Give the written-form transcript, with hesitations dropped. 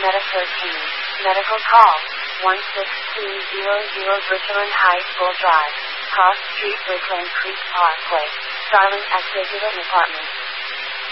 Meta 13. Medical call. 16200 Richland High School Drive. Cross Street, Richland Creek Parkway. Starling at Digital Apartments.